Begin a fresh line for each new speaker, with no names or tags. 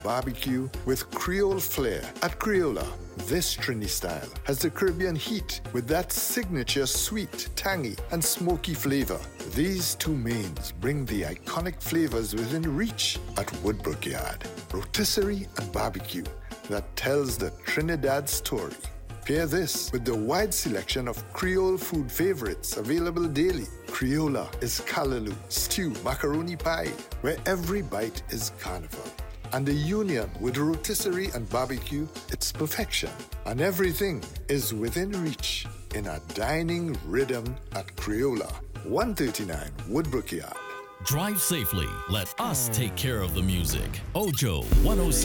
barbecue with Creole flair. At Creola, this Trini style has the Caribbean heat with that signature sweet, tangy, and smoky flavor. These two mains bring the iconic flavors within reach at Woodbrook Yard. Rotisserie and barbecue that tells the Trinidad story. Pair this with the wide selection of Creole food favorites available daily. Creola is callaloo, stew, macaroni pie, where every bite is carnival. And the union with rotisserie and barbecue, it's perfection. And everything is within reach in a dining rhythm at Creola, 139 Woodbrook Yard.
Drive safely. Let us take care of the music. Ojo 106.